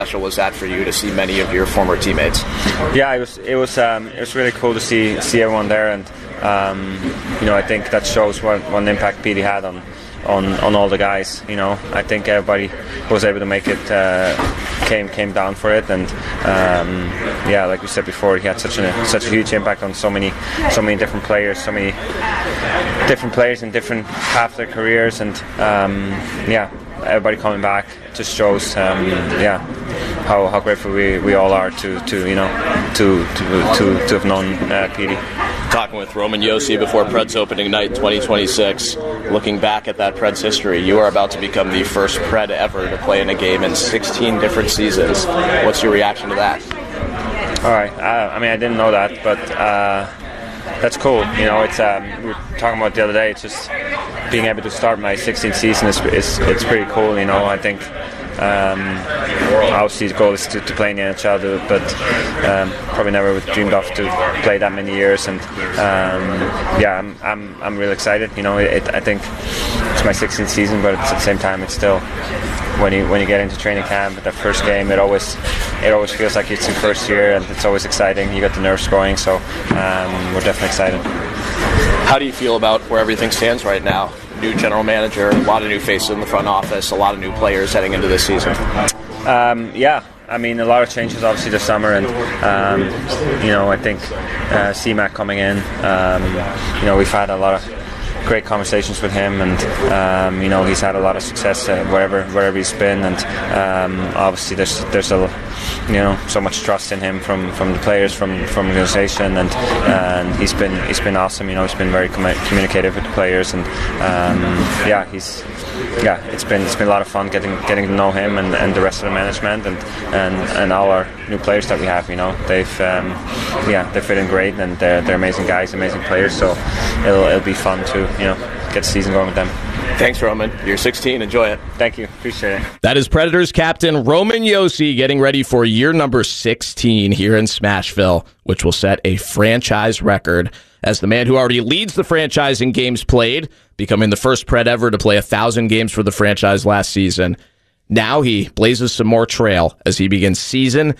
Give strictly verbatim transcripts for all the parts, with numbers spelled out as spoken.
special was that for you to see many of your former teammates? Yeah, it was it was um, it was really cool to see see everyone there, and um, you know, I think that shows what, what an impact Petey had on. On, on all the guys. You know, I think everybody who was able to make it uh, came came down for it, and um, yeah, like we said before, he had such a such a huge impact on so many so many different players, so many different players in different half of their careers, and um, yeah, everybody coming back just shows um, yeah how, how grateful we, we all are to, to you know to to to, to have known uh, Petey. Talking with Roman Josi before Preds opening night twenty twenty-six, looking back at that Preds history, you are about to become the first Pred ever to play in a game in sixteen different seasons. What's your reaction to that? All right, uh, I mean, I didn't know that, but uh, that's cool. You know, it's um, we were talking about it the other day. It's just being able to start my sixteenth season is, is it's pretty cool. You know, I think. Um, obviously the goal is to, to play in the N H L, but um, probably never dreamed of to play that many years, and um, yeah, I'm, I'm I'm really excited. You know, it, I think it's my sixteenth season, but at the same time, it's still when you when you get into training camp at the first game, it always it always feels like it's your first year, and it's always exciting. You get the nerves going, so um, we're definitely excited. How do you feel about where everything stands right now? New general manager, a lot of new faces in the front office, a lot of new players heading into this season. Um, yeah, I mean, a lot of changes obviously this summer, and um, you know, I think uh, C Mac coming in, um, you know, we've had a lot of great conversations with him, and um, you know, he's had a lot of success uh, wherever wherever he's been, and um, obviously there's there's a you know so much trust in him from, from the players, from from the organization, and and he's been he's been awesome. You know, he's been very com- communicative with the players, and um, yeah, he's yeah, it's been it's been a lot of fun getting getting to know him and, and the rest of the management, and, and, and all our new players that we have. You know, they've um, yeah they're fitting great, and they're they're amazing guys, amazing players. So it'll it'll be fun to you know get the season going with them. Thanks, Roman. You're sixteen. Enjoy it. Thank you. Appreciate it. That is Predators captain Roman Josi getting ready for year number sixteen here in Smashville, which will set a franchise record as the man who already leads the franchise in games played, becoming the first Pred ever to play a thousand games for the franchise last season. Now he blazes some more trail as he begins season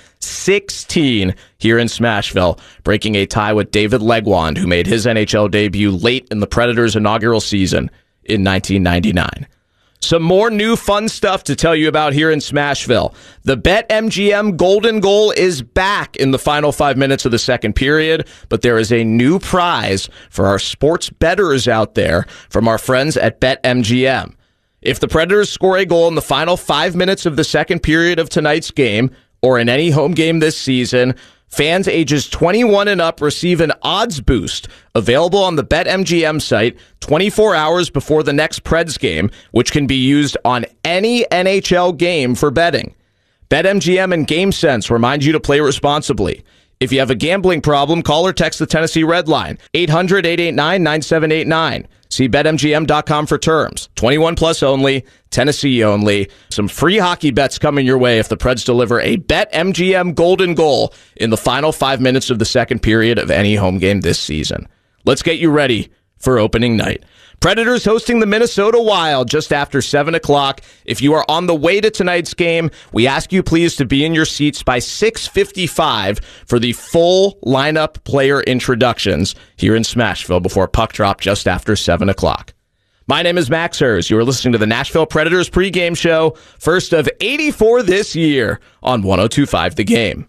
sixteen here in Smashville, breaking a tie with David Legwand, who made his N H L debut late in the Predators' inaugural season in nineteen ninety-nine. Some more new fun stuff to tell you about here in Smashville. The BetMGM Golden Goal is back in the final five minutes of the second period, but there is a new prize for our sports bettors out there from our friends at BetMGM. If the Predators score a goal in the final five minutes of the second period of tonight's game, or in any home game this season, fans ages twenty-one and up receive an odds boost available on the BetMGM site twenty-four hours before the next Preds game, which can be used on any N H L game for betting. BetMGM and GameSense remind you to play responsibly. If you have a gambling problem, call or text the Tennessee Red Line, eight hundred, eight eight nine, nine seven eight nine. See Bet M G M dot com for terms. twenty-one plus only, Tennessee only. Some free hockey bets coming your way if the Preds deliver a BetMGM golden goal in the final five minutes of the second period of any home game this season. Let's get you ready for opening night. Predators hosting the Minnesota Wild just after seven o'clock. If you are on the way to tonight's game, we ask you please to be in your seats by six fifty-five for the full lineup player introductions here in Smashville before puck drop just after seven o'clock. My name is Max Hers. You are listening to the Nashville Predators pregame show, first of eighty-four this year on one oh two point five The Game.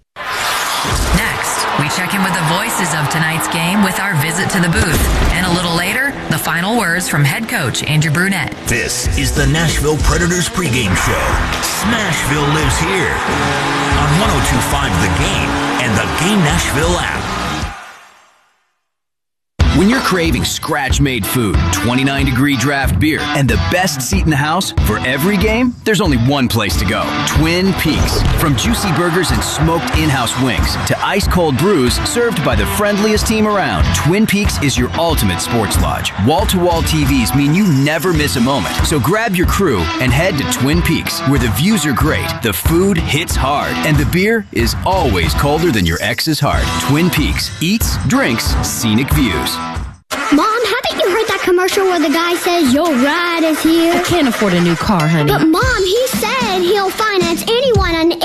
Next, we check in with the voices of tonight's game with our visit to the booth. And a little later, the final words from head coach Andrew Brunette. This is the Nashville Predators pregame show. Smashville lives here on one oh two point five The Game and the Game Nashville app. When you're craving scratch-made food, twenty-nine degree draft beer, and the best seat in the house for every game, there's only one place to go. Twin Peaks. From juicy burgers and smoked in-house wings to ice-cold brews served by the friendliest team around, Twin Peaks is your ultimate sports lodge. Wall-to-wall T Vs mean you never miss a moment. So grab your crew and head to Twin Peaks, where the views are great, the food hits hard, and the beer is always colder than your ex's heart. Twin Peaks. Eats, drinks, scenic views. Mom, haven't you heard that commercial where the guy says your ride is here? I can't afford a new car, honey. But Mom, he said he'll finance anyone on